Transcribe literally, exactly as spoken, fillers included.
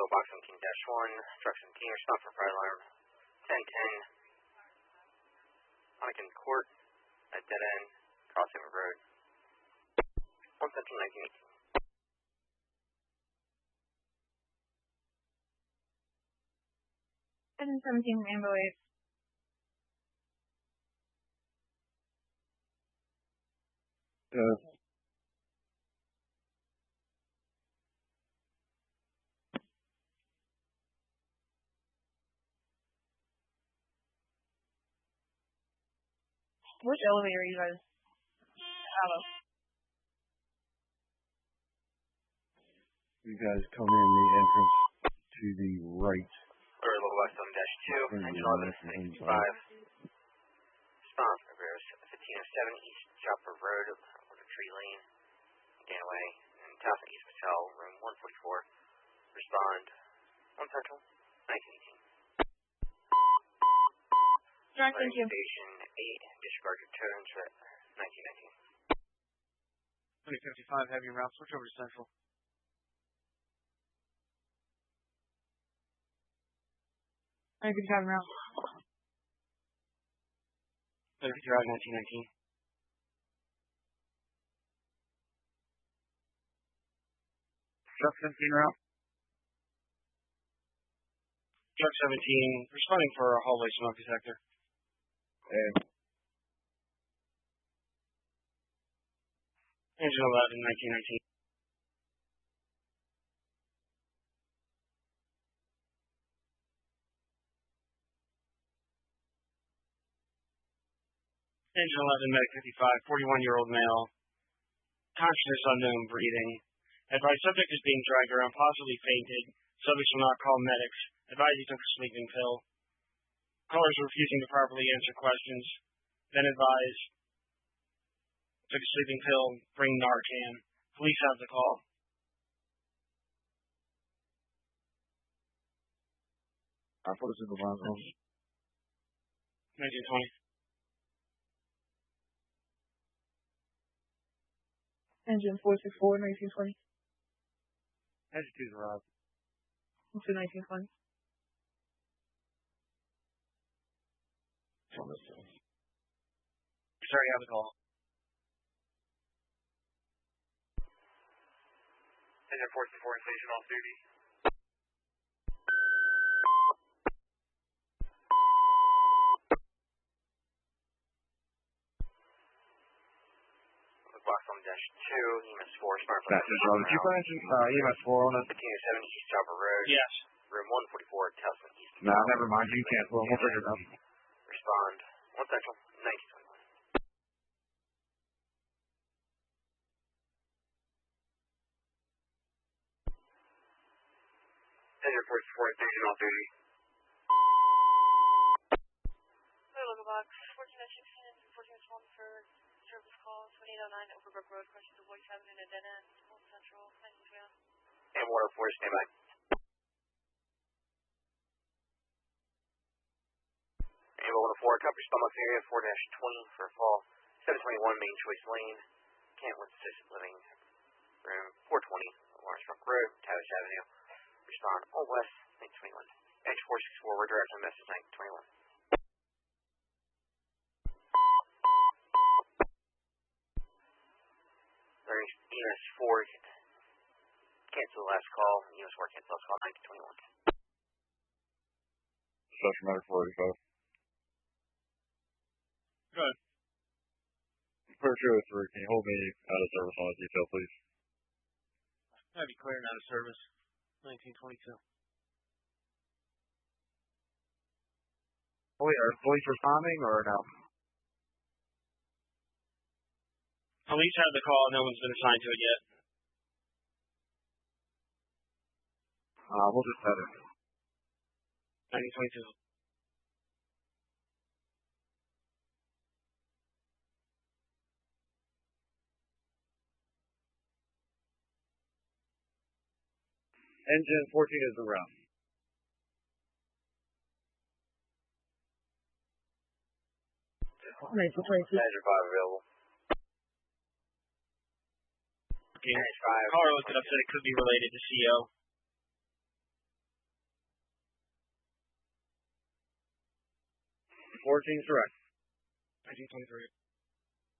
Box seventeen dash one, Truck seventeen, respond for fire alarm ten ten, Huntington Court, at dead end, crossing the road, one seventeen nineteen eighteen. Engine seventeen, Rainbow eight. Uh, Which elevator you guys have us? you guys come in the entrance to the right. Or Local Box seven dash two, engine eleven sixty-five. Response for fifteen oh seven East Chopper Road, Order Tree Lane, Ganaway, and Towson East Hotel, room one forty-four. Respond, one Central, nineteen eighteen. Direct, thank you. Station eight, disregard your turns for nineteen nineteen. twenty fifty-five, heavy route, switch over to Central. twenty fifty-five route. twenty fifty-five, nineteen nineteen. Truck seventeen route. Truck seventeen, responding for a hallway smoke detector. And Engine eleven, nineteen nineteen. Engine eleven, Medic fifty-five, forty-one-year-old male. Consciousness unknown, breathing. Advised subject is being dragged around, possibly fainted. Subjects will not call medics. Advised he took a sleeping pill. Callers refusing to properly answer questions. Then advised, took a sleeping pill, bring Narcan. Police have the call. I put us in the wrong room. nineteen twenty. Engine four six four, nineteen twenty. Engine two, Rob. Into nineteen twenty. Sorry, have the call. Engine four six four, station off duty. Box one dash two, E M S four, smart phone. That's just wrong. Did you put engine uh, E M S four on it? fifteen oh seven East Chopper Road. Yes. Room one forty-four, Towson East. No, nah, never mind. You can't. Well, we'll figure it out. Respond, one Central, nineteen twenty-one. Engine four six four, station off duty. Hey, Local Box, fourteen oh sixteen and fourteen oh one for service call, twenty-eight oh nine Overbrook Road, question to voice having a dead end, one Central, nineteen twenty-one. And one oh four, stand by. And one oh four, top response area, four dash twenty for fall, seven twenty-one Main Choice Lane, Kentwood Assisted Living, room four twenty, Lawrence Brook Road, Tavish Avenue. Respond, all west, nineteen twenty-one. Edge four six four, we're directing message nineteen twenty-one. Sorry, E M S four, cancel the last call, E M S four cancel last call, nineteen twenty-one. Session matter four eighty-five. Good. Clear two oh three, can you hold me out of service on a detail, please? That'd be clearing out of service. nineteen twenty-two. Oh, yeah, are police responding or no? Police have the call. No one's been assigned to it yet. Uh, we'll just head in. nineteen twenty-two. Engine fourteen is around. nineteen twenty-two. Manager five available. Okay. Manager five. Caller looked it up, said it could be related to C O. fourteen, correct. nineteen twenty-three.